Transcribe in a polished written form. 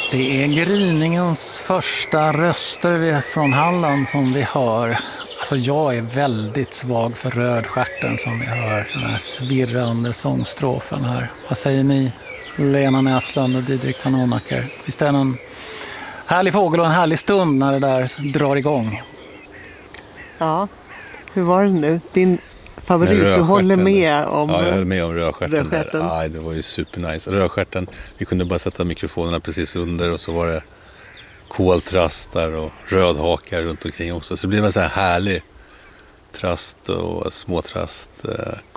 Det är gryningens första röster från Halland som vi hör. Alltså jag är väldigt svag för rödstjärten som vi hör. Den här svirrande sångstrofen här. Vad säger ni, Lena Näslund och Didrik van Onacker? Visst är det en härlig fågel och en härlig stund när det där drar igång? Ja, hur var det nu? Din favorit, du håller med om... Ja, jag höll med om rödstjärten. Ja, det var ju supernice. Rödstjärten, vi kunde bara sätta mikrofonerna precis under och så var det koltrastar och rödhakar runt omkring också. Så det blev en sån här härlig trast och småtrast